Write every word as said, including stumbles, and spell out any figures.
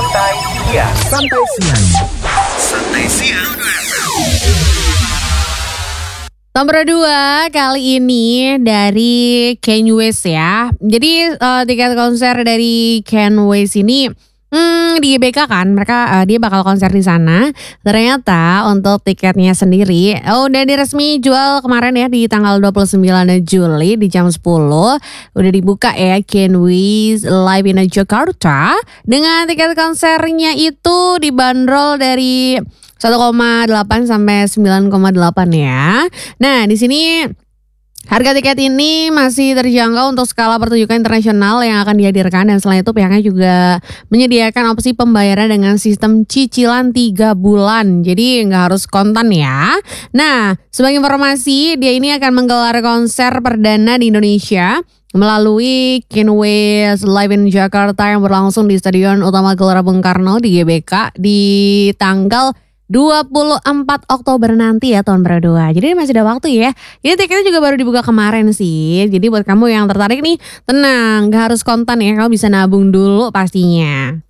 Santai Siang. Santai Siang. Santai Siang. Nomor dua kali ini dari Kanye West ya. Jadi uh, tiket konser dari Kanye West ini hmm, di G B K kan, mereka uh, dia bakal konser di sana. Ternyata untuk tiketnya sendiri oh, udah diresmi jual kemarin ya di tanggal dua puluh sembilan Juli di jam sepuluh. Udah dibuka ya Kanye West Live in Jakarta dengan tiket konsernya itu dibanderol dari satu koma delapan sampai sembilan koma delapan ya. Nah, di sini harga tiket ini masih terjangkau untuk skala pertunjukan internasional yang akan dihadirkan, dan selain itu pihaknya juga menyediakan opsi pembayaran dengan sistem cicilan tiga bulan. Jadi nggak harus kontan ya. Nah, sebagai informasi, dia ini akan menggelar konser perdana di Indonesia melalui Kanye West Live in Jakarta yang berlangsung di Stadion Utama Gelora Bung Karno di G B K di tanggal dua puluh empat Oktober nanti ya tahun berdua. Jadi masih ada waktu ya. Ini tiketnya juga baru dibuka kemarin sih. Jadi buat kamu yang tertarik nih, tenang, gak harus kontan ya. Kamu bisa nabung dulu pastinya.